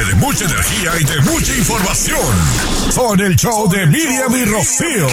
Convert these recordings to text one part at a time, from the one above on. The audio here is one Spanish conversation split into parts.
bloque de mucha energía y de mucha información. Con el show de Miriam y Rocío.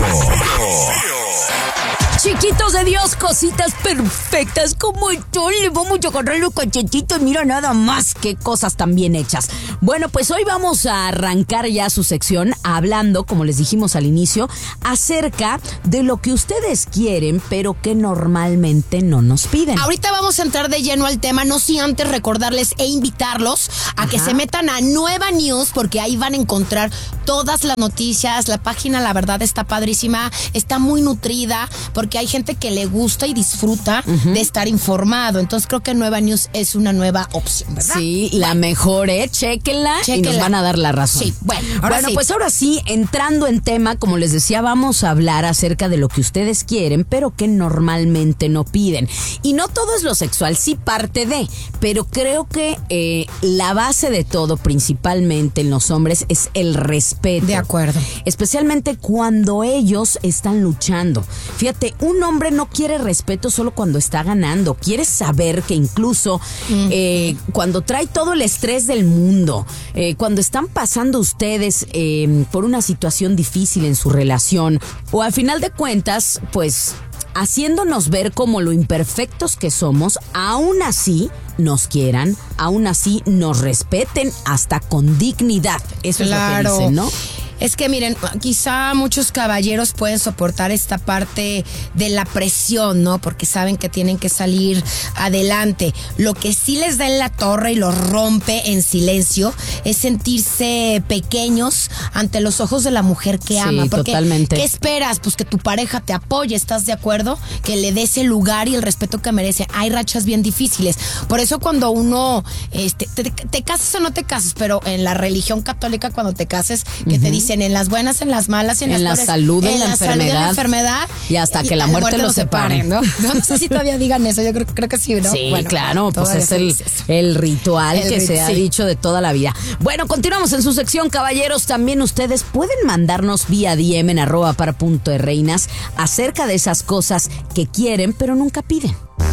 Chiquitos de Dios, cositas perfectas como yo. Le vamos a agarrar los cachetitos. Mira nada más qué cosas tan bien hechas. Bueno, pues hoy vamos a arrancar ya su sección hablando, como les dijimos al inicio, acerca de lo que ustedes quieren, pero que normalmente no nos piden. Ahorita vamos a entrar de lleno al tema, no sin antes recordarles e invitarlos a que se metan a Nueva News, porque ahí van a encontrar todas las noticias. La página, la verdad, está padrísima, está muy nutrida, porque hay gente que le gusta y disfruta de estar informado. Entonces creo que Nueva News es una nueva opción, ¿verdad? Sí, la mejor, Chéquenla y nos van a dar la razón. Sí, bueno, pues ahora sí, entrando en tema, como les decía, vamos a hablar acerca de lo que ustedes quieren, pero que normalmente no piden. Y no todo es lo sexual, sí parte de, pero creo que la base de todo, principalmente en los hombres, es el respeto. De acuerdo. Especialmente cuando ellos están luchando. Fíjate, un hombre no quiere respeto solo cuando está ganando. Quiere saber que incluso cuando trae todo el estrés del mundo, cuando están pasando ustedes por una situación difícil en su relación, o al final de cuentas, pues haciéndonos ver como lo imperfectos que somos, aún así nos quieran, aún así nos respeten hasta con dignidad. Eso claro. Es lo que dicen, ¿no? Es que miren, quizá muchos caballeros pueden soportar esta parte de la presión, ¿no? Porque saben que tienen que salir adelante. Lo que sí les da en la torre y los rompe en silencio es sentirse pequeños ante los ojos de la mujer que ama. Porque, totalmente. ¿qué esperas? Pues que tu pareja te apoye, ¿estás de acuerdo? Que le dé ese lugar y el respeto que merece. Hay rachas bien difíciles. Por eso cuando uno, te casas o no te casas, pero en la religión católica cuando te cases, que te dicen en las buenas, en las malas, en la las salud, en la enfermedad y hasta que la muerte los separe, ¿no? No sé si todavía digan eso, yo creo que sí, ¿no? Sí, bueno, claro, pues es el ritual que se ha dicho de toda la vida. Bueno, continuamos en su sección, caballeros. También ustedes pueden mandarnos vía DM en @par.reinas acerca de esas cosas que quieren pero nunca piden.